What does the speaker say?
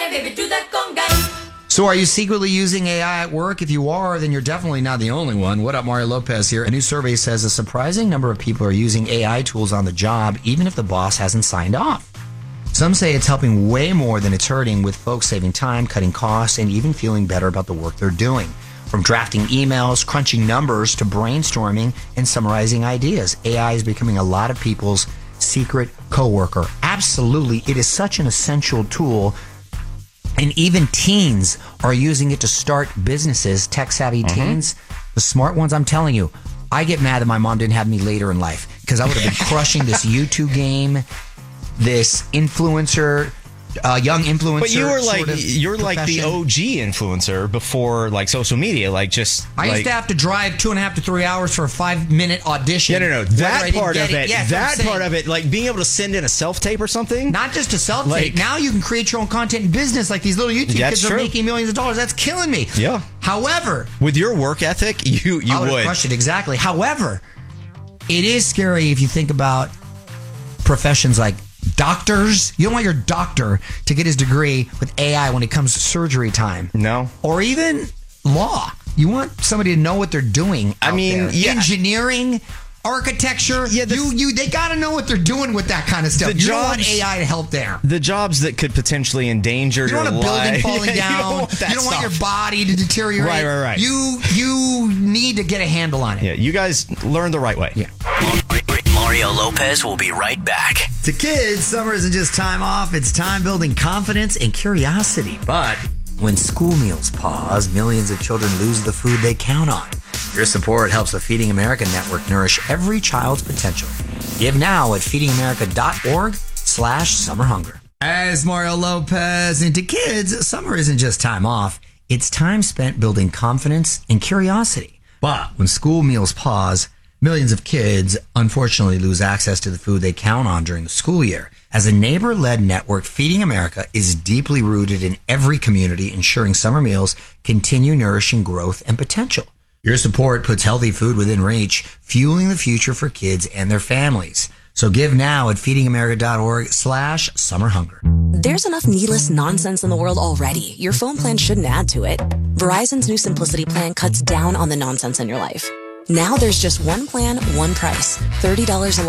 baby, do that conga. So are you secretly using AI at work? If you are, then you're definitely not the only one. What up, Mario Lopez here. A new survey says a surprising number of people are using AI tools on the job, even if the boss hasn't signed off. Some say it's helping way more than it's hurting, with folks saving time, cutting costs, and even feeling better about the work they're doing. From drafting emails, crunching numbers, to brainstorming and summarizing ideas, AI is becoming a lot of people's secret coworker. Absolutely, it is such an essential tool. And even teens are using it to start businesses, tech-savvy teens. The smart ones, I'm telling you. I get mad that my mom didn't have me later in life, because I would have been crushing this YouTube game, this influencer, young influencer. But you were you're like the OG influencer before like social media, like just. I used to have to drive 2.5 to 3 hours for a 5-minute audition. No. That part of it. Yes, that part of it, like being able to send in a self-tape or something. Not just a self-tape. Like, now you can create your own content in business, like these little YouTube kids are making millions of dollars. That's killing me. Yeah. However, with your work ethic, you would crush it. Exactly. However, it is scary if you think about professions like doctors. You don't want your doctor to get his degree with AI when it comes to surgery time. No. Or even law. You want somebody to know what they're doing. Engineering, architecture. Yeah, they got to know what they're doing with that kind of stuff. You don't want AI to help there. The jobs that could potentially endanger your life. You don't want a building falling down. You don't want your body to deteriorate. Right. You need to get a handle on it. Yeah, you guys learn the right way. Yeah. Mario Lopez will be right back. To kids, summer isn't just time off. It's time building confidence and curiosity. But when school meals pause, millions of children lose the food they count on. Your support helps the Feeding America Network nourish every child's potential. Give now at feedingamerica.org/summerhunger. As Mario Lopez, and to kids, summer isn't just time off. It's time spent building confidence and curiosity. But when school meals pause, millions of kids unfortunately lose access to the food they count on during the school year. As a neighbor-led network, Feeding America is deeply rooted in every community, ensuring summer meals continue nourishing growth and potential. Your support puts healthy food within reach, fueling the future for kids and their families. So give now at feedingamerica.org/summerhunger. There's enough needless nonsense in the world already. Your phone plan shouldn't add to it. Verizon's new Simplicity plan cuts down on the nonsense in your life. Now there's just one plan, one price, $30 a